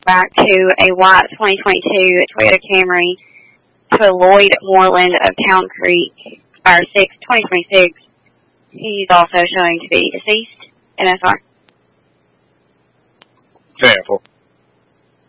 back to a white 2022 Toyota Camry to Lloyd Moreland of Town Creek, Fire 6, 2026. He's also showing to be deceased. NSR. 10-4.